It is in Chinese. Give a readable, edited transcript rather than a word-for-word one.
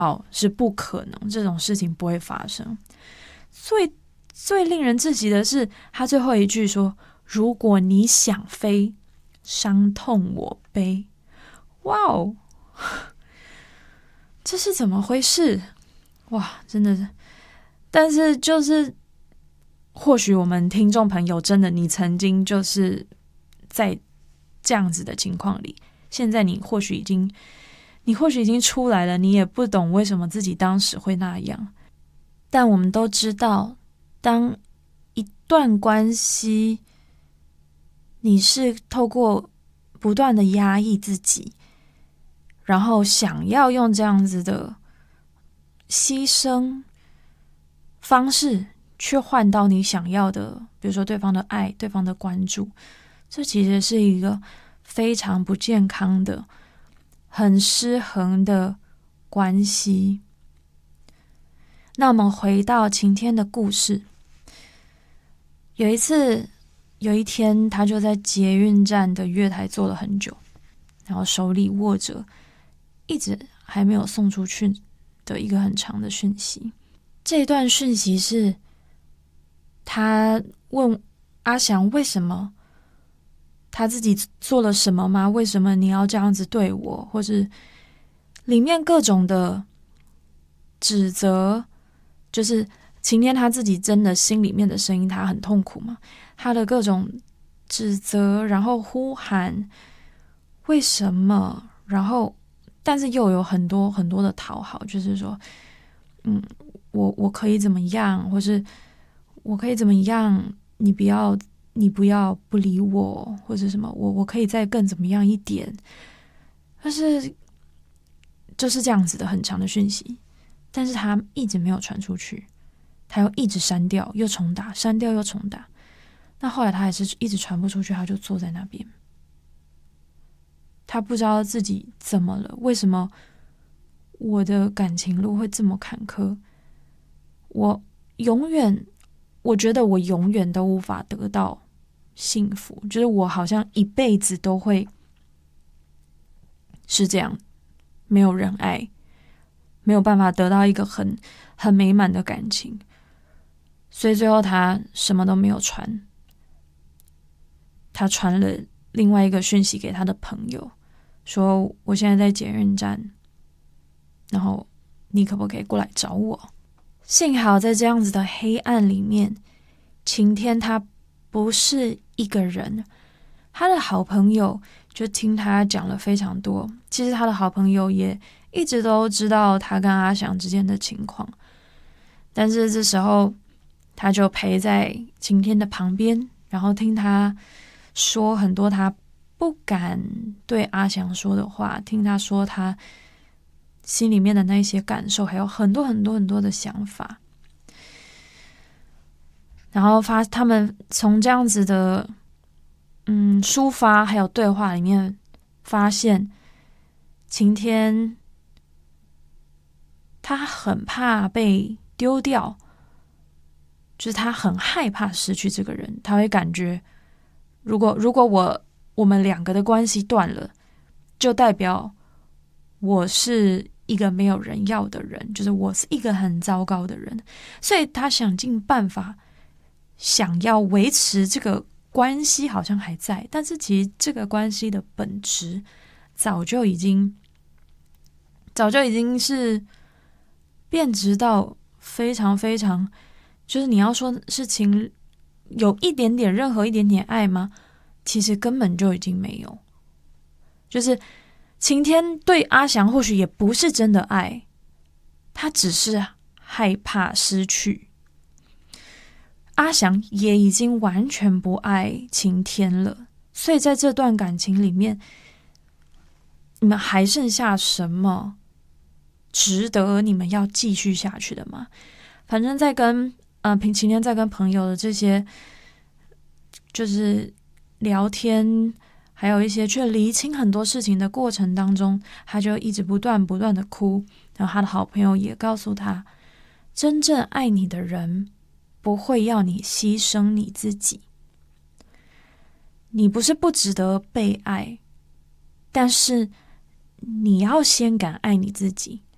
是不可能，这种事情不会发生。最令人窒息的是，他最后一句说：“如果你想飞，伤痛我背。”哇哦，这是怎么回事？哇，真的是。但是就是或许我们听众朋友真的你曾经就是在这样子的情况里，现在你或许已经出来了，你也不懂为什么自己当时会那样。但我们都知道，当一段关系你是透过不断的压抑自己，然后想要用这样子的牺牲方式去换到你想要的，比如说对方的爱、对方的关注，这其实是一个非常不健康的、很失衡的关系。那我们回到晴天的故事，有一天，他就在捷运站的月台坐了很久，然后手里握着一直还没有送出去的一个很长的讯息。这一段讯息是他问阿翔为什么，他自己做了什么吗？为什么你要这样子对我？或是里面各种的指责，就是晴天他自己真的心里面的声音，他很痛苦嘛，他的各种指责，然后呼喊为什么，然后但是又有很多很多的讨好，就是说我可以怎么样，或是我可以怎么样，你不要不理我，或者什么，我可以再更怎么样一点，但是就是这样子的很长的讯息，但是他一直没有传出去，他又一直删掉又重打，删掉又重打，那后来他还是一直传不出去，他就坐在那边，他不知道自己怎么了，为什么我的感情路会这么坎坷，我觉得我永远都无法得到幸福，就是我好像一辈子都会是这样，没有人爱，没有办法得到一个很美满的感情，所以最后他什么都没有传，他传了另外一个讯息给他的朋友，说我现在在捷运站，然后你可不可以过来找我？幸好在这样子的黑暗里面，晴天他不是一个人，他的好朋友就听他讲了非常多，其实他的好朋友也一直都知道他跟阿翔之间的情况，但是这时候他就陪在晴天的旁边，然后听他说很多他不敢对阿翔说的话，听他说他心里面的那些感受，还有很多很多很多的想法，然后他们从这样子的抒发还有对话里面发现，晴天他很怕被丢掉，就是他很害怕失去这个人，他会感觉如果我们两个的关系断了，就代表我是一个没有人要的人，就是我是一个很糟糕的人，所以他想尽办法想要维持这个关系好像还在，但是其实这个关系的本质早就已经是变质到非常非常，就是你要说是有一点点任何一点点爱吗？其实根本就已经没有，就是晴天对阿翔或许也不是真的爱，他只是害怕失去。阿翔也已经完全不爱晴天了，所以在这段感情里面，你们还剩下什么值得你们要继续下去的吗？反正在跟晴天在跟朋友的这些就是聊天，还有一些去厘清很多事情的过程当中，他就一直不断的哭，然后他的好朋友也告诉他，真正爱你的人不会要你牺牲你自己，你不是不值得被爱，但是你要先敢爱你自己，